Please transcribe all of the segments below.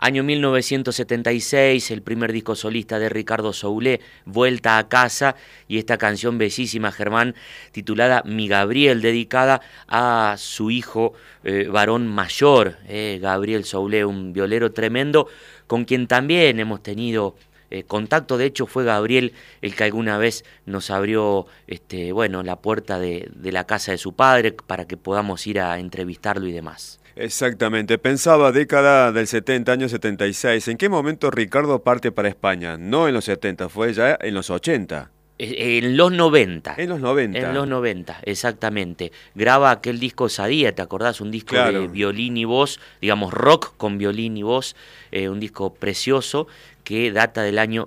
Año 1976, el primer disco solista de Ricardo Soulé, Vuelta a Casa, y esta canción bellísima, Germán, titulada Mi Gabriel, dedicada a su hijo varón mayor, Gabriel Soulé, un violero tremendo, con quien también hemos tenido contacto. De hecho, fue Gabriel el que alguna vez nos abrió la puerta de la casa de su padre para que podamos ir a entrevistarlo y demás. Exactamente, pensaba década del 70, año 76, ¿en qué momento Ricardo parte para España? No en los 70, fue ya en los 80. En los 90. En los 90. En los 90, exactamente. Graba aquel disco Sadía, ¿te acordás? Un disco de violín y voz, digamos rock con violín y voz, un disco precioso que data del año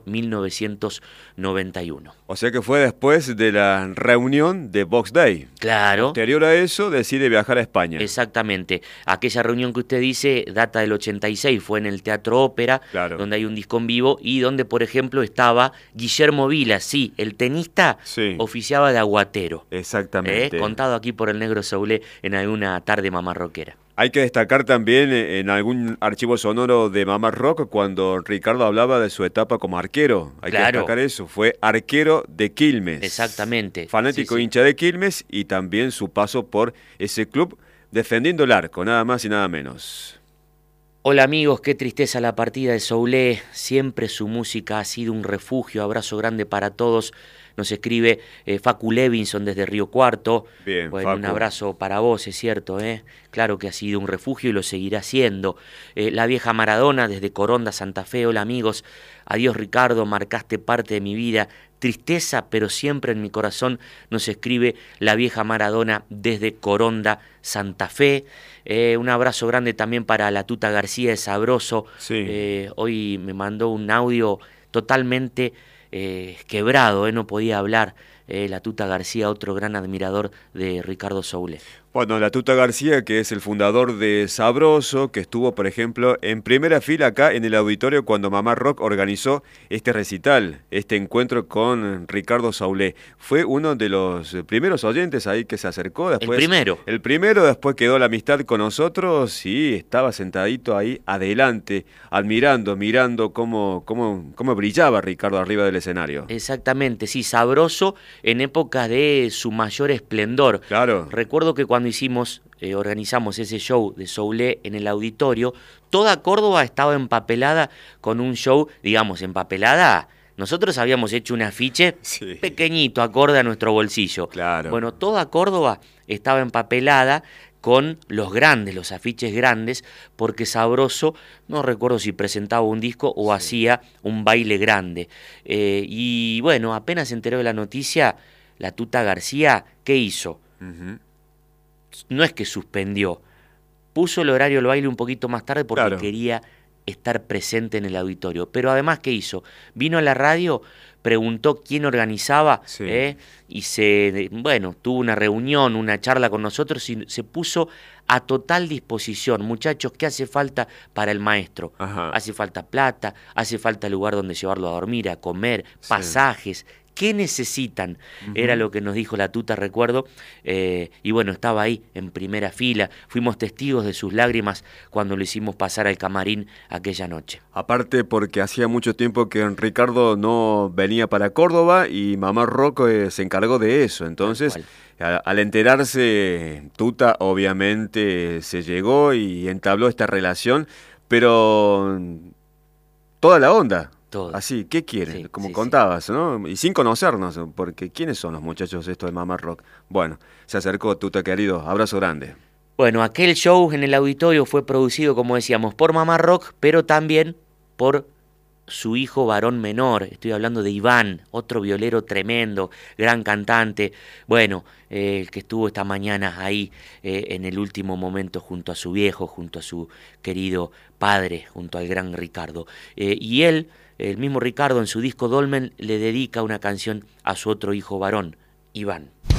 1991. O sea que fue después de la reunión de Box Day. Claro. Posterior a eso decide viajar a España. Exactamente. Aquella reunión que usted dice data del 86, fue en el Teatro Ópera, donde hay un disco en vivo y donde, por ejemplo, estaba Guillermo Vila, sí, el tenista, oficiaba de aguatero. Exactamente. Contado aquí por el Negro Soulé en alguna tarde mamá rockera. Hay que destacar también en algún archivo sonoro de Mamá Rock cuando Ricardo hablaba de su etapa como arquero. Hay que destacar eso. Fue arquero de Quilmes. Exactamente. Fanático hincha de Quilmes y también su paso por ese club defendiendo el arco, nada más y nada menos. Hola amigos, qué tristeza la partida de Soulé. Siempre su música ha sido un refugio. Abrazo grande para todos. Nos escribe Facu Levinson desde Río Cuarto. Bien, bueno, Facu. Un abrazo para vos, es cierto, Claro que ha sido un refugio y lo seguirá siendo. La vieja Maradona desde Coronda, Santa Fe. Hola amigos, adiós Ricardo, marcaste parte de mi vida. Tristeza, pero siempre en mi corazón, nos escribe la vieja Maradona desde Coronda, Santa Fe. Un abrazo grande también para la Tuta García de Sabroso. Sí. Hoy me mandó un audio totalmente quebrado, no podía hablar. La Tuta García, otro gran admirador de Ricardo Soulé. Bueno, la Tuta García, que es el fundador de Sabroso, que estuvo, por ejemplo, en primera fila acá en el auditorio cuando Mamá Rock organizó este recital, este encuentro con Ricardo Soulé. Fue uno de los primeros oyentes ahí que se acercó. Después, el primero, después quedó la amistad con nosotros y estaba sentadito ahí adelante, mirando cómo brillaba Ricardo arriba del escenario. Exactamente, sí, Sabroso en época de su mayor esplendor. Claro. Recuerdo que cuando organizamos ese show de Soulé en el auditorio, toda Córdoba estaba empapelada con un show, digamos, empapelada. Nosotros habíamos hecho un afiche pequeñito, acorde a nuestro bolsillo. Claro. Bueno, toda Córdoba estaba empapelada con los afiches grandes, porque Sabroso, no recuerdo si presentaba un disco o hacía un baile grande. Y bueno, apenas se enteró de la noticia, la Tuta García, ¿qué hizo? No es que suspendió, puso el horario del baile un poquito más tarde porque quería estar presente en el auditorio. Pero además, ¿qué hizo? Vino a la radio, preguntó quién organizaba y tuvo una reunión, una charla con nosotros y se puso a total disposición. Muchachos, ¿qué hace falta para el maestro? Hace falta plata, hace falta lugar donde llevarlo a dormir, a comer, pasajes. ¿Qué necesitan? Era lo que nos dijo la Tuta, recuerdo, y bueno, estaba ahí en primera fila, fuimos testigos de sus lágrimas cuando lo hicimos pasar al camarín aquella noche. Aparte porque hacía mucho tiempo que Ricardo no venía para Córdoba y Mamá Rock se encargó de eso, entonces al enterarse, Tuta obviamente se llegó y entabló esta relación, pero toda la onda. Así, ¿qué quieren? Como contabas, ¿no? Y sin conocernos, porque ¿quiénes son los muchachos estos de Mamá Rock? Bueno, se acercó Tuta querido, abrazo grande. Bueno, aquel show en el auditorio fue producido, como decíamos, por Mamá Rock, pero también por su hijo varón menor. Estoy hablando de Iván, otro violero tremendo, gran cantante. Bueno, el que estuvo esta mañana ahí en el último momento junto a su viejo, junto a su querido padre, junto al gran Ricardo. Y él, el mismo Ricardo, en su disco Dolmen, le dedica una canción a su otro hijo varón, Iván.